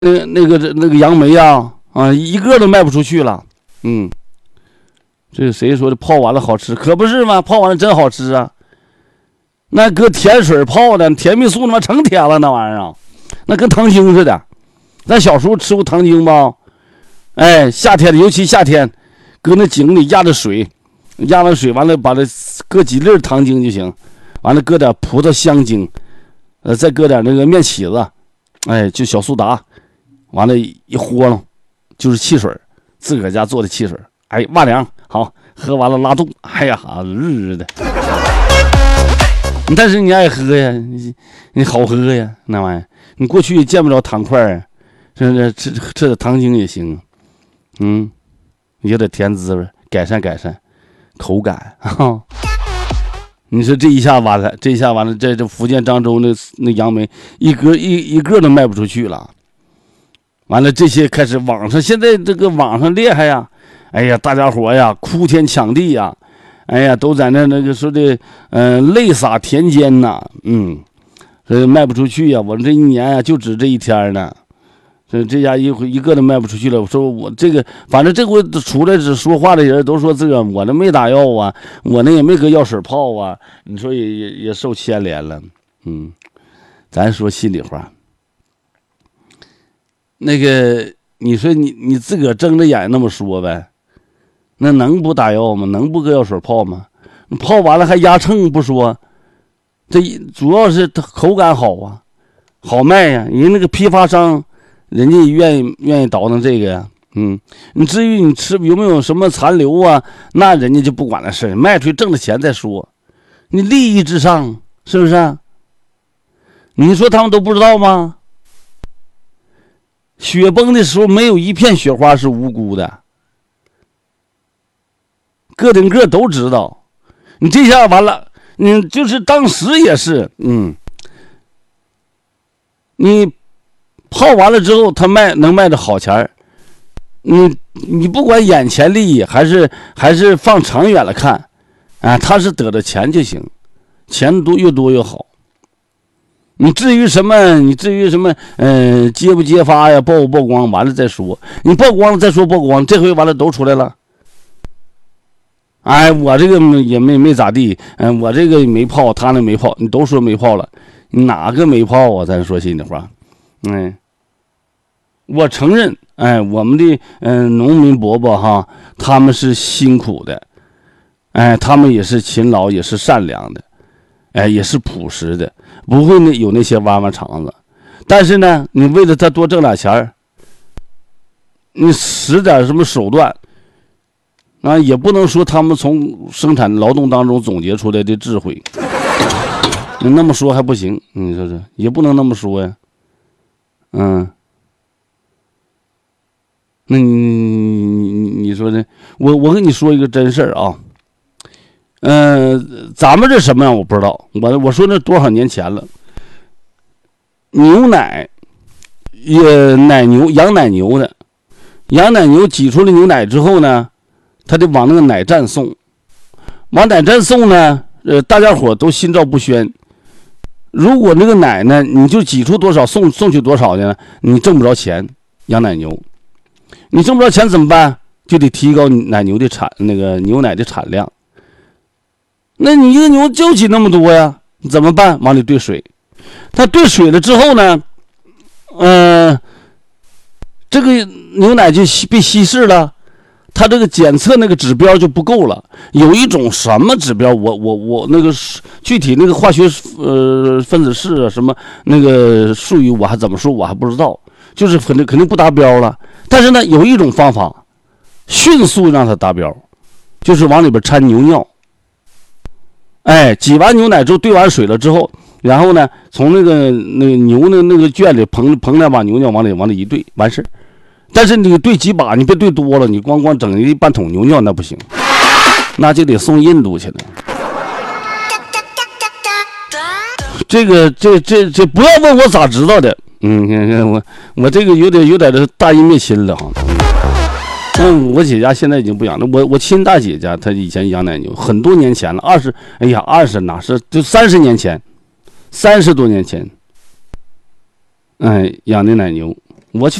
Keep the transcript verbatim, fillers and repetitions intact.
那那个那个杨梅啊啊，一个都卖不出去了。嗯，这个谁说的泡完了好吃？可不是吗？泡完了真好吃啊！那搁甜水泡的甜蜜素他妈成甜了，那玩意儿啊，那跟糖精似的。咱小时候吃过糖精吧？哎，夏天的，尤其夏天，搁那井里压着水，压完水完了，把它搁几粒糖精就行，完了搁点葡萄香精，呃，再搁点那个面起子，哎，就小苏打，完了一和弄，就是汽水，自个儿家做的汽水，哎，哇凉，好，喝完了拉肚，哎呀，日的。但是你爱喝呀，你你好喝呀，那玩意儿，你过去见不着糖块啊，这这吃吃点糖精也行，嗯，有点甜滋味，改善改善口感啊。你说这一下完了，这一下完了，在这福建漳州那那杨梅一个一一个都卖不出去了。完了，这些开始网上，现在这个网上厉害呀，哎呀，大家伙呀，哭天抢地呀。哎呀，都在那那个说的，嗯、呃，泪洒田间呐，嗯，这卖不出去呀。我这一年呀、啊，就指这一天呢，这这家一一个都卖不出去了。我说我这个，反正这回出来只说话的人都说这个，我那没打药啊，我那也没搁药水泡啊。你说也也也受牵连了，嗯，咱说心里话，那个你说你你自个儿睁着眼那么说呗。那能不打药吗？能不搁药水泡吗？泡完了还压秤不说，这主要是它口感好啊，好卖呀。人那个批发商，人家也愿意愿意倒腾这个呀。嗯，你至于你吃有没有什么残留啊，那人家就不管那事儿，卖出去挣了钱再说。你利益至上，是不是？你说他们都不知道吗？雪崩的时候没有一片雪花是无辜的。个顶个都知道，你这下完了，你就是当时也是，嗯，你泡完了之后，他卖能卖的好钱儿，你你不管眼前利益还是还是放长远了看，啊，他是得的钱就行，钱多越多越好。你至于什么，你至于什么，嗯、呃，揭不揭发呀，曝不曝光，完了再说，你曝光了再说曝光，这回完了都出来了。哎，我这个也没没咋地，嗯，我这个没泡，他那没泡，你都说没泡了，哪个没泡啊？咱说心里话，嗯，我承认，哎，我们的嗯、呃、农民伯伯哈，他们是辛苦的，哎，他们也是勤劳，也是善良的，哎，也是朴实的，不会那有那些弯弯肠子。但是呢，你为了他多挣点钱，你使点什么手段。啊，也不能说他们从生产劳动当中总结出来的智慧，你那么说还不行，你说这也不能那么说呀，嗯，那你你你说呢？我我跟你说一个真事儿啊，嗯、呃，咱们这什么样我不知道，我我说那多少年前了，牛奶也奶牛养奶牛的，养奶牛挤出了牛奶之后呢。他得往那个奶站送，往奶站送呢，呃，大家伙都心照不宣。如果那个奶呢，你就挤出多少送送去多少呢，你挣不着钱。养奶牛，你挣不着钱怎么办？就得提高奶牛的产那个牛奶的产量。那你一个牛就挤那么多呀，怎么办？往里兑水。它兑水了之后呢，呃，这个牛奶就被稀释了。它这个检测那个指标就不够了，有一种什么指标，我我我那个具体那个化学呃分子式啊什么那个术语我还怎么说我还不知道，就是肯定肯定不达标了。但是呢，有一种方法，迅速让它达标，就是往里边掺牛尿。哎，挤完牛奶之后兑完水了之后，然后呢，从那个那个牛的那个圈里捧捧两把牛尿往里往里一兑，完事儿。但是你兑几把，你别兑多了，你光光整一半桶牛尿那不行，那就得送印度去了。这个这这这不要问我咋知道的，嗯，我我这个有点有点的大义灭亲了哈。嗯，我姐家现在已经不养了，我我亲大姐家她以前养奶牛，很多年前了，二十哎呀二十哪是就三十年前，三十多年前，哎养的奶牛。 我去